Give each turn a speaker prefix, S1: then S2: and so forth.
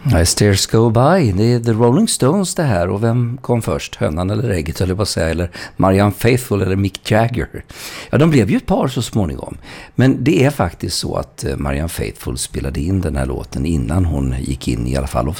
S1: Stairs Go By, det är The Rolling Stones det här. Och vem kom först? Hönan eller ägget, eller vad säger, eller Marianne Faithfull eller Mick Jagger? Ja, de blev ju ett par så småningom. Men det är faktiskt så att Marianne Faithfull spelade in den här låten innan hon gick in i alla fall